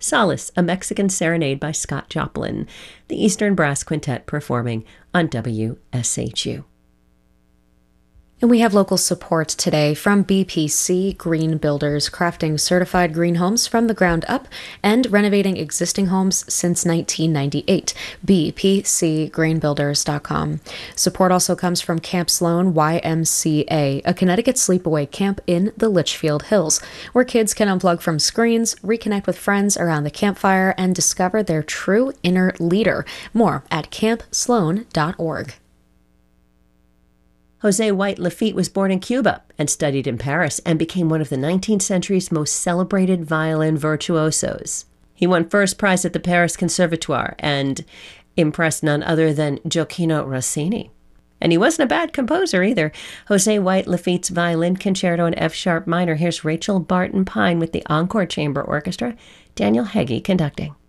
Solace, a Mexican Serenade by Scott Joplin. The Eastern Brass Quintet performing on WSHU. And we have local support today from BPC Green Builders, crafting certified green homes from the ground up and renovating existing homes since 1998. BPCGreenbuilders.com. Support also comes from Camp Sloan YMCA, a Connecticut sleepaway camp in the Litchfield Hills, where kids can unplug from screens, reconnect with friends around the campfire, and discover their true inner leader. More at campsloan.org. Jose White Lafitte was born in Cuba and studied in Paris and became one of the 19th century's most celebrated violin virtuosos. He won first prize at the Paris Conservatoire and impressed none other than Gioacchino Rossini. And he wasn't a bad composer either. Jose White Lafitte's Violin Concerto in F-sharp minor. Here's Rachel Barton Pine with the Encore Chamber Orchestra, Daniel Heggie conducting.